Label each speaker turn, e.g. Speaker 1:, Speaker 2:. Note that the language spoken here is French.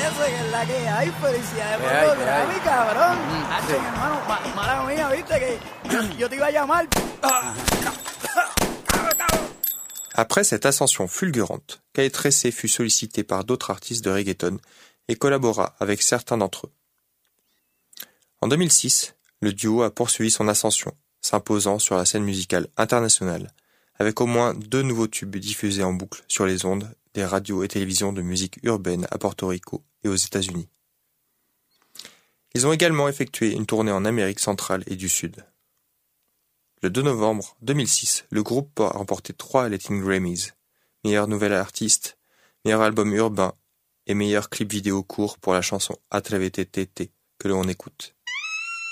Speaker 1: que es la que hay. Felicidades por los Grammy, cabrón. Mi hermano, mala mía, viste que yo te iba a llamar.
Speaker 2: Après cette ascension fulgurante, Calle Tressé fut sollicité par d'autres artistes de reggaeton et collabora avec certains d'entre eux. En 2006, le duo a poursuivi son ascension, s'imposant sur la scène musicale internationale, avec au moins 2 nouveaux tubes diffusés en boucle sur les ondes des radios et télévisions de musique urbaine à Porto Rico et aux États-Unis. Ils ont également effectué une tournée en Amérique centrale et du Sud. Le 2 novembre 2006, le groupe a remporté 3 Latin Grammys, meilleur nouvel artiste, meilleur album urbain et meilleur clip vidéo court pour la chanson Atrévete Tete que l'on écoute.